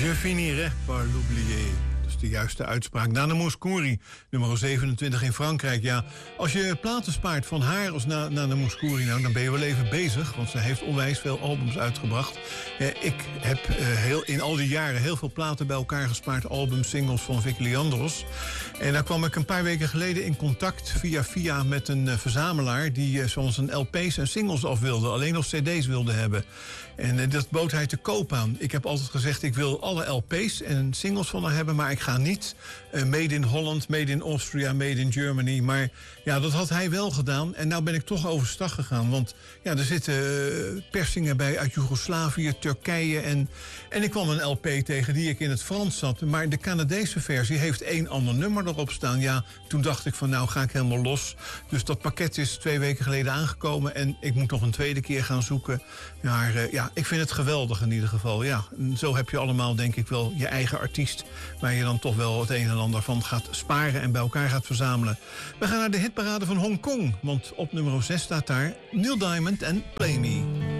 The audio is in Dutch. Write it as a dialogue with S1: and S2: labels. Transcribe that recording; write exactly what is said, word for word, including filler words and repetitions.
S1: Je finirait par l'oublier. Dat is de juiste uitspraak. Nana Mouskouri, nummer zevenentwintig in Frankrijk. Ja, als je platen spaart van haar als na, Nana Mouskouri, nou, dan ben je wel even bezig. Want ze heeft onwijs veel albums uitgebracht. Eh, ik heb eh, heel, in al die jaren heel veel platen bij elkaar gespaard. Albums, singles van Vic Leandros. En daar kwam ik een paar weken geleden in contact via via met een uh, verzamelaar die uh, zoals een L P's en singles af wilde. Alleen nog C D's wilde hebben. En uh, dat bood hij te koop aan. Ik heb altijd gezegd, ik wil alle L P's en singles van haar hebben, maar ik ga niet uh, made in Holland, made in Austria, made in Germany. Maar ja, dat had hij wel gedaan. En nou ben ik toch overstag gegaan. Want ja, er zitten uh, persingen bij uit Joegoslavië, Turkije. En, en ik kwam een L P tegen die ik in het Frans zat. Maar de Canadese versie heeft één ander nummer erop staan. Ja, toen dacht ik van nou ga ik helemaal los. Dus dat pakket is twee weken geleden aangekomen. En ik moet nog een tweede keer gaan zoeken. Maar uh, ja, ik vind het geweldig in ieder geval. Ja, en zo heb je allemaal denk ik wel je eigen artiest, waar je dan toch wel het een en ander van gaat sparen en bij elkaar gaat verzamelen. We gaan naar de hitparade van Hongkong. Want op nummer zes staat daar Neil Diamond en Play Me.